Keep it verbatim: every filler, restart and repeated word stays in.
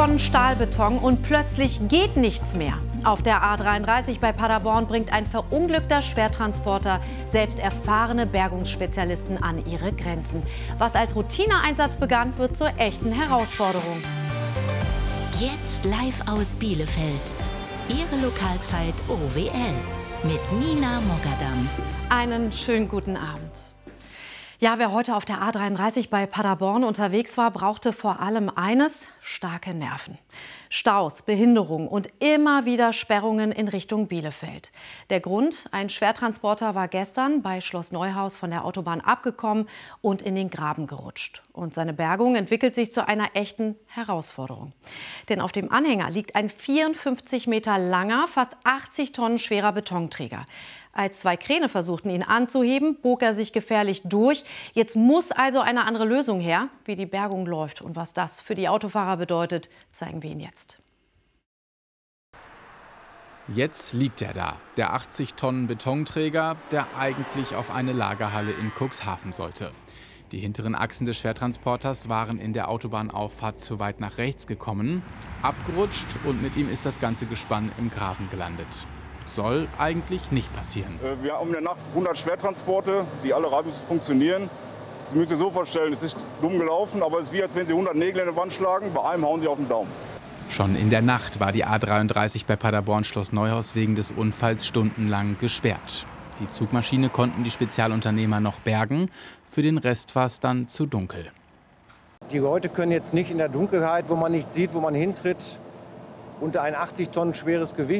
Tonnen Stahlbeton und plötzlich geht nichts mehr. Auf der A dreiunddreißig bei Paderborn bringt ein verunglückter Schwertransporter selbst erfahrene Bergungsspezialisten an ihre Grenzen. Was als Routineeinsatz begann, wird zur echten Herausforderung. Jetzt live aus Bielefeld. Ihre Lokalzeit O W L mit Nina Mogadam. Einen schönen guten Abend. Ja, wer heute auf der A dreiunddreißig bei Paderborn unterwegs war, brauchte vor allem eines: starke Nerven. Staus, Behinderung und immer wieder Sperrungen in Richtung Bielefeld. Der Grund: ein Schwertransporter war gestern bei Schloss Neuhaus von der Autobahn abgekommen und in den Graben gerutscht. Und seine Bergung entwickelt sich zu einer echten Herausforderung. Denn auf dem Anhänger liegt ein vierundfünfzig Meter langer, fast achtzig Tonnen schwerer Betonträger. Als zwei Kräne versuchten, ihn anzuheben, bog er sich gefährlich durch. Jetzt muss also eine andere Lösung her. Wie die Bergung läuft und was das für die Autofahrer bedeutet, zeigen wir Ihnen jetzt. Jetzt liegt er da, der achtzig Tonnen Betonträger, der eigentlich auf eine Lagerhalle in Cuxhaven sollte. Die hinteren Achsen des Schwertransporters waren in der Autobahnauffahrt zu weit nach rechts gekommen, abgerutscht und mit ihm ist das ganze Gespann im Graben gelandet. Soll eigentlich nicht passieren. Wir haben in der Nacht hundert Schwertransporte, die alle reibungslos funktionieren. Sie müssen sich so vorstellen, es ist dumm gelaufen, aber es ist wie, als wenn Sie hundert Nägel in die Wand schlagen. Bei einem hauen Sie auf den Daumen. Schon in der Nacht war die A dreiunddreißig bei Paderborn Schloss Neuhaus wegen des Unfalls stundenlang gesperrt. Die Zugmaschine konnten die Spezialunternehmer noch bergen. Für den Rest war es dann zu dunkel. Die Leute können jetzt nicht in der Dunkelheit, wo man nicht sieht, wo man hintritt, unter ein achtzig Tonnen schweres Gewicht